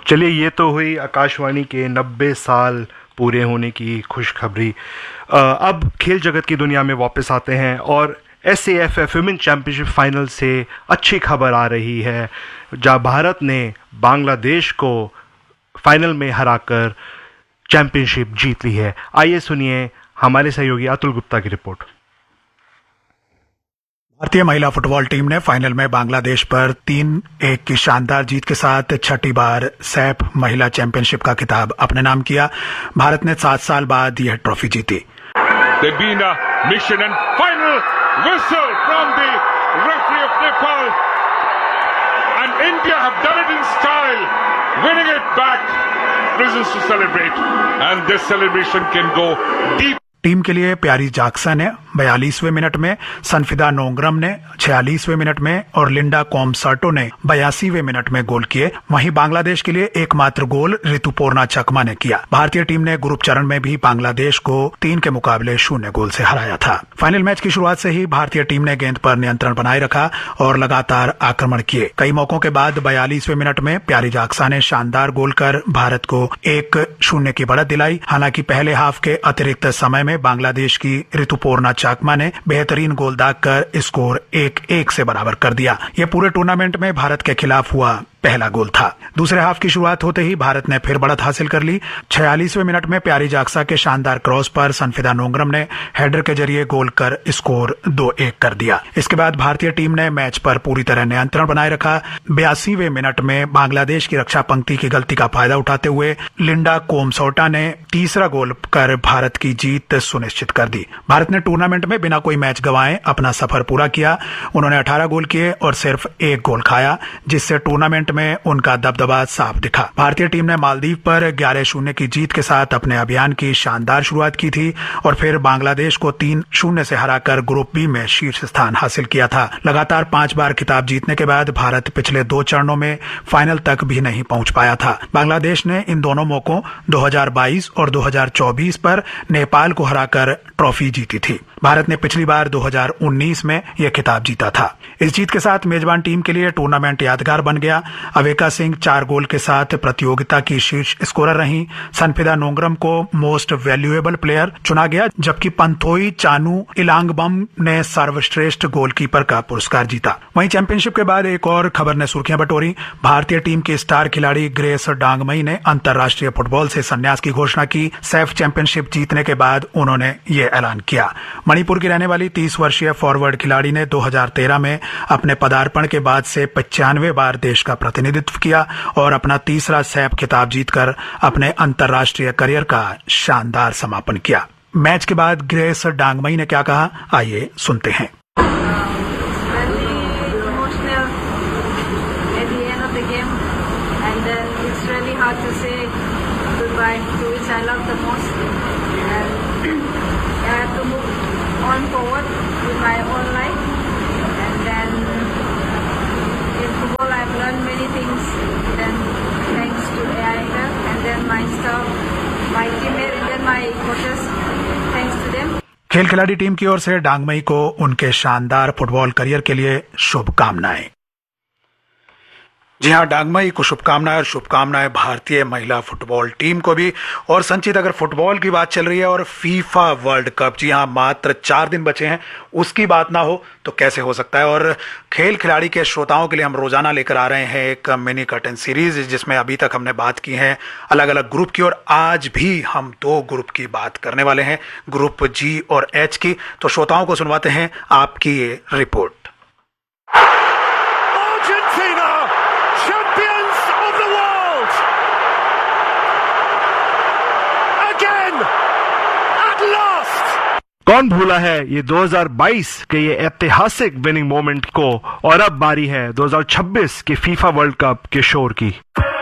चलिए, ये तो हुई आकाशवाणी के 90 साल पूरे होने की खुशखबरी। अब खेल जगत की दुनिया में वापस आते हैं और SAFF वुमेन चैम्पियनशिप फाइनल से अच्छी खबर आ रही है, जहां भारत ने बांग्लादेश को फाइनल में हराकर चैंपियनशिप जीत ली है। आइए सुनिए हमारे सहयोगी अतुल गुप्ता की रिपोर्ट। भारतीय महिला फुटबॉल टीम ने फाइनल में बांग्लादेश पर 3-1 की शानदार जीत के साथ छठी बार सैफ महिला चैंपियनशिप का खिताब अपने नाम किया। भारत ने 7 साल बाद यह ट्रॉफी जीती। winning it back, reasons to celebrate, and this celebration can go deep. Team के लिए प्यारी जाक्सा ने 42वें मिनट में, सनफिदा नोंगरम ने 46वें मिनट में और लिंडा कोमसाटो ने 82वें मिनट में गोल किए। वहीं बांग्लादेश के लिए एकमात्र गोल ऋतुपोर्णा चकमा ने किया। भारतीय टीम ने ग्रुप चरण में भी बांग्लादेश को 3 के मुकाबले 0 गोल से हराया था। फाइनल मैच की शुरुआत से ही भारतीय टीम ने गेंद पर नियंत्रण बनाए रखा और लगातार आक्रमण किए। कई मौकों के बाद 42वें मिनट में प्यारी जाक्सा ने शानदार गोल कर भारत को 1-0 की बढ़त दिलाई। हालांकि पहले हाफ के अतिरिक्त समय में बांग्लादेश की ऋतुपोर्णा चाकमा ने बेहतरीन गोल दागकर स्कोर 1-1 से बराबर कर दिया। यह पूरे टूर्नामेंट में भारत के खिलाफ हुआ पहला गोल था। दूसरे हाफ की शुरुआत होते ही भारत ने फिर बढ़त हासिल कर ली। 46वें मिनट में प्यारी जाक्सा के शानदार क्रॉस पर सनफिदा नोंगरम ने हेडर के जरिए गोल कर स्कोर 2-1 कर दिया। इसके बाद भारतीय टीम ने मैच पर पूरी तरह नियंत्रण बनाए रखा। 82वें मिनट में बांग्लादेश की रक्षा पंक्ति की गलती का फायदा उठाते हुए लिंडा कोमसोटा ने तीसरा गोल कर भारत की जीत सुनिश्चित कर दी। भारत ने टूर्नामेंट में बिना कोई मैच गंवाए अपना सफर पूरा किया। उन्होंने 18 गोल किए और सिर्फ 1 गोल खाया, जिससे टूर्नामेंट में उनका दबदबा साफ दिखा। भारतीय टीम ने मालदीव पर 11-0 की जीत के साथ अपने अभियान की शानदार शुरुआत की थी और फिर बांग्लादेश को 3-0 से हराकर ग्रुप बी में शीर्ष स्थान हासिल किया था। लगातार 5 बार खिताब जीतने के बाद भारत पिछले 2 चरणों में फाइनल तक भी नहीं पहुंच पाया था। बांग्लादेश ने इन दोनों मौकों 2022 और 2024 पर नेपाल को हराकर ट्रॉफी जीती थी। भारत ने पिछली बार 2019 में यह खिताब जीता था। इस जीत के साथ मेजबान टीम के लिए टूर्नामेंट यादगार बन गया। अवेका सिंह 4 गोल के साथ प्रतियोगिता की शीर्ष स्कोरर रहीं। सनफिदा नोंगरम को मोस्ट वैल्यूएबल प्लेयर चुना गया, जबकि पंथोई चानू इलांगबम ने सर्वश्रेष्ठ गोलकीपर का पुरस्कार जीता। वहीं चैंपियनशिप के बाद एक और खबर ने सुर्खियां बटोरी। भारतीय टीम की स्टार खिलाड़ी ग्रेस डांगमई ने अंतर्राष्ट्रीय फुटबॉल से संन्यास की घोषणा की। सैफ चैंपियनशिप जीतने के बाद उन्होंने ये ऐलान किया। मणिपुर की रहने वाली 30 वर्षीय फॉरवर्ड खिलाड़ी ने 2013 में अपने पदार्पण के बाद से 95वें बार देश का प्रतिनिधित्व किया और अपना तीसरा सैफ खिताब जीतकर अपने अंतर्राष्ट्रीय करियर का शानदार समापन किया। मैच के बाद ग्रेस डांगमई ने क्या कहा, आइए सुनते हैं। On forward with my own life, and then in football I've learned many things, then thanks to AIFF, and then my staff, my teammates, and then my coaches, thanks to them. खेल खिलाड़ी team की ओर से डांगमई को उनके शानदार football career के लिए शुभकामनाएं। जी हाँ, डांगमई को शुभकामनाएं और शुभकामनाएं भारतीय महिला फुटबॉल टीम को भी। और संचित, अगर फुटबॉल की बात चल रही है और फीफा वर्ल्ड कप, जी हाँ, मात्र 4 दिन बचे हैं, उसकी बात ना हो तो कैसे हो सकता है। और खेल खिलाड़ी के श्रोताओं के लिए हम रोजाना लेकर आ रहे हैं एक मिनी कर्टन सीरीज, जिसमें अभी तक हमने बात की है अलग अलग ग्रुप की और आज भी हम 2 ग्रुप की बात करने वाले हैं, ग्रुप जी और एच की। तो श्रोताओं को सुनवाते हैं आपकी ये रिपोर्ट। कौन भूला है ये 2022 के ये ऐतिहासिक विनिंग मोमेंट को। और अब बारी है 2026 के फीफा वर्ल्ड कप के शोर की।